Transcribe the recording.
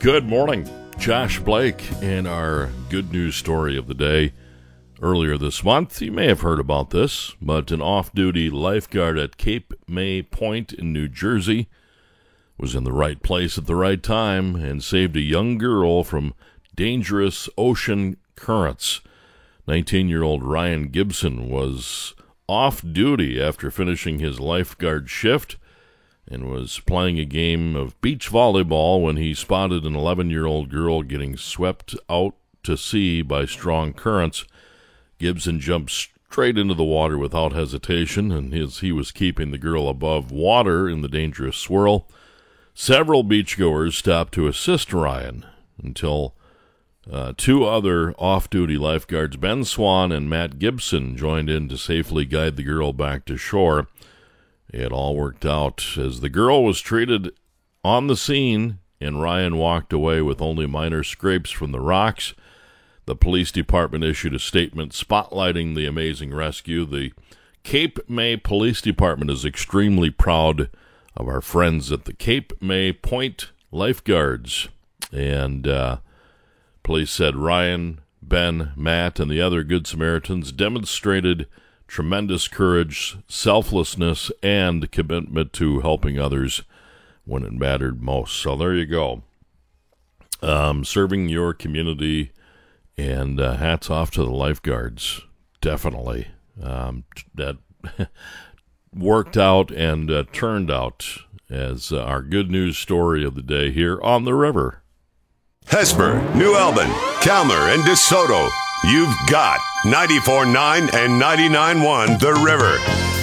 Good morning. Josh Blake in our good news story of the day. Earlier this month, you may have heard about this, but an off-duty lifeguard at Cape May Point in New Jersey was in the right place at the right time and saved a young girl from dangerous ocean currents. 19-year-old Ryan Gibson was off-duty after finishing his lifeguard shift and was playing a game of beach volleyball when he spotted an 11-year-old girl getting swept out to sea by strong currents. Gibson jumped straight into the water without hesitation, and he was keeping the girl above water in the dangerous swirl. Several beachgoers stopped to assist Ryan until two other off-duty lifeguards, Ben Swan and Matt Gibson, joined in to safely guide the girl back to shore. It all worked out as the girl was treated on the scene, and Ryan walked away with only minor scrapes from the rocks. The police department issued a statement spotlighting the amazing rescue. The Cape May Police Department is extremely proud of our friends at the Cape May Point Lifeguards. And police said Ryan, Ben, Matt, and the other Good Samaritans demonstrated tremendous courage, selflessness, and commitment to helping others when it mattered most. So there you go. Serving your community, and hats off to the lifeguards. Definitely. That worked out and turned out as our good news story of the day here on the river. Hesper, New Albin, Calmer, and DeSoto. You've got 94.9 and 99.1 The River.